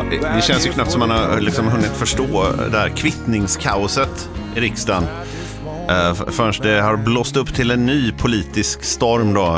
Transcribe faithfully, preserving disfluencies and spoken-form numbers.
det känns ju knappt som man har liksom hunnit förstå det här kvittningskaoset i riksdagen. Uh, förrän det har blåst upp till en ny politisk storm då,